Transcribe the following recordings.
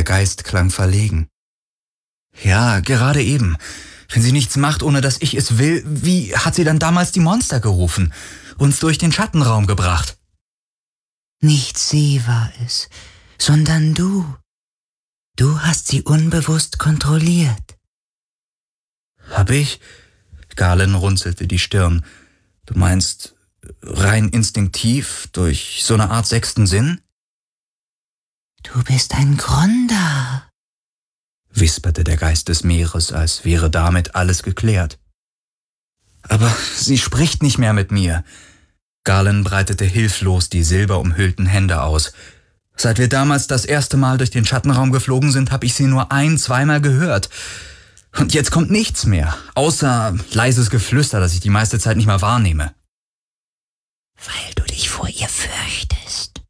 Geist klang verlegen. »Ja, gerade eben. Wenn sie nichts macht, ohne dass ich es will, wie hat sie dann damals die Monster gerufen, uns durch den Schattenraum gebracht?« »Nicht sie war es, sondern du. Du hast sie unbewusst kontrolliert.« »Hab ich?« Galen runzelte die Stirn. »Du meinst rein instinktiv, durch so eine Art sechsten Sinn?« »Du bist ein Gronder«, wisperte der Geist des Meeres, als wäre damit alles geklärt. »Aber sie spricht nicht mehr mit mir.« Galen breitete hilflos die silberumhüllten Hände aus. »Seit wir damals das erste Mal durch den Schattenraum geflogen sind, habe ich sie nur zweimal gehört. Und jetzt kommt nichts mehr, außer leises Geflüster, das ich die meiste Zeit nicht mehr wahrnehme.« »Weil du dich vor ihr fürchtest.«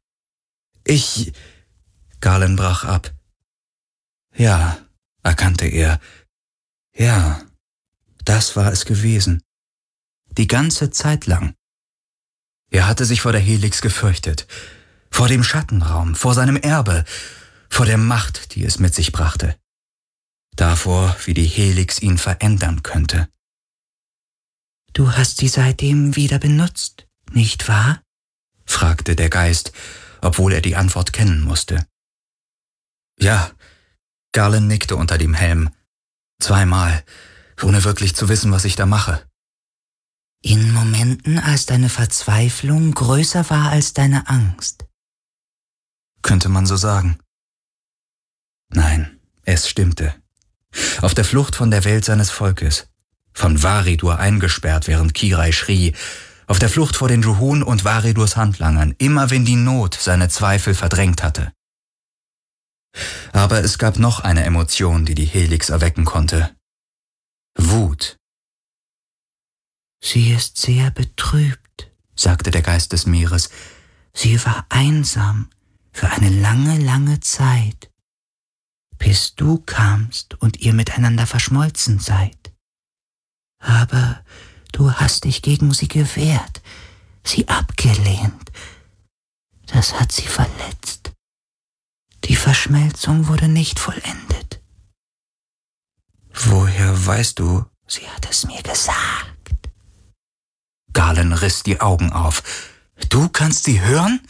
Galen brach ab. »Ja«, erkannte er. »Ja, das war es gewesen. Die ganze Zeit lang. Er hatte sich vor der Helix gefürchtet, vor dem Schattenraum, vor seinem Erbe, vor der Macht, die es mit sich brachte. Davor, wie die Helix ihn verändern könnte.« »Du hast sie seitdem wieder benutzt, nicht wahr?« fragte der Geist, obwohl er die Antwort kennen musste. »Ja«, Galen nickte unter dem Helm. »Zweimal, ohne wirklich zu wissen, was ich da mache.« »In Momenten, als deine Verzweiflung größer war als deine Angst.« »Könnte man so sagen.« Nein, es stimmte. Auf der Flucht von der Welt seines Volkes, von Varidur eingesperrt, während Kirai schrie, auf der Flucht vor den Juhun und Varidurs Handlangern, immer wenn die Not seine Zweifel verdrängt hatte. Aber es gab noch eine Emotion, die die Helix erwecken konnte. Wut. »Sie ist sehr betrübt«, sagte der Geist des Meeres. »Sie war einsam für eine lange, lange Zeit, bis du kamst und ihr miteinander verschmolzen seid. Aber du hast dich gegen sie gewehrt, sie abgelehnt. Das hat sie verletzt. Die Verschmelzung wurde nicht vollendet.« »Woher weißt du?« »Sie hat es mir gesagt.« Galen riss die Augen auf. »Du kannst sie hören?«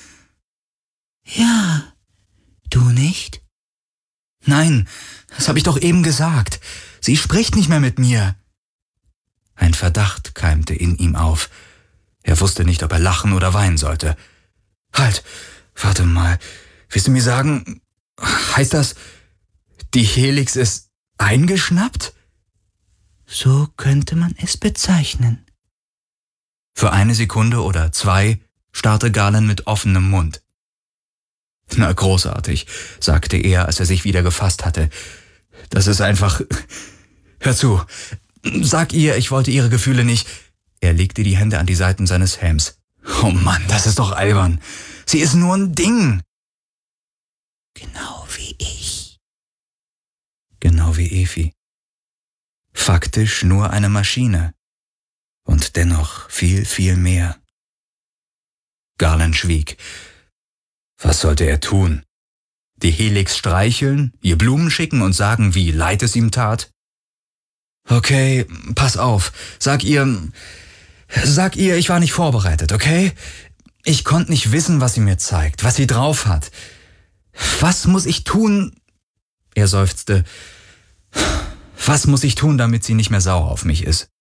»Ja, du nicht?« »Nein, das habe ich doch eben gesagt. Sie spricht nicht mehr mit mir.« Ein Verdacht keimte in ihm auf. Er wusste nicht, ob er lachen oder weinen sollte. »Halt, warte mal. Willst du mir sagen, heißt das, die Helix ist eingeschnappt?« »So könnte man es bezeichnen.« Für eine Sekunde oder zwei starrte Galen mit offenem Mund. »Na, großartig«, sagte er, als er sich wieder gefasst hatte. »Das ist einfach... Hör zu, sag ihr, ich wollte ihre Gefühle nicht...« Er legte die Hände an die Seiten seines Helms. »Oh Mann, das ist doch albern. Sie ist nur ein Ding.« »Genau wie ich.« Genau wie Efi. Faktisch nur eine Maschine. Und dennoch viel, viel mehr. Galen schwieg. Was sollte er tun? Die Helix streicheln, ihr Blumen schicken und sagen, wie leid es ihm tat? Okay, pass auf. Sag ihr, ich war nicht vorbereitet, okay? Ich konnte nicht wissen, was sie mir zeigt, was sie drauf hat. Was muss ich tun? Er seufzte. Was muss ich tun, damit sie nicht mehr sauer auf mich ist?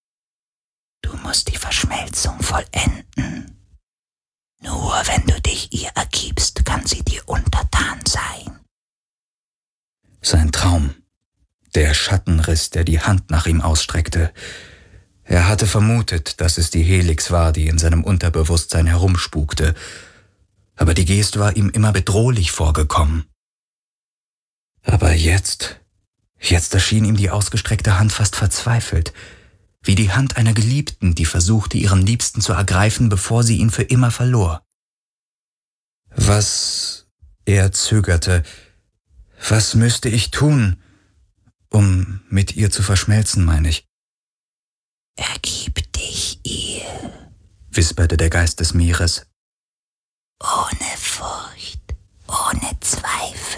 Du musst die Verschmelzung vollenden. Nur wenn du dich ihr ergibst, kann sie dir untertan sein. Sein Traum. Der Schattenriss, der die Hand nach ihm ausstreckte. Er hatte vermutet, dass es die Helix war, die in seinem Unterbewusstsein herumspukte. Aber die Geste war ihm immer bedrohlich vorgekommen. Aber jetzt erschien ihm die ausgestreckte Hand fast verzweifelt, wie die Hand einer Geliebten, die versuchte, ihren Liebsten zu ergreifen, bevor sie ihn für immer verlor. Er zögerte. Was müsste ich tun, um mit ihr zu verschmelzen, meine ich? Ergib dich ihr, wisperte der Geist des Meeres. Ohne Furcht, ohne Zweifel.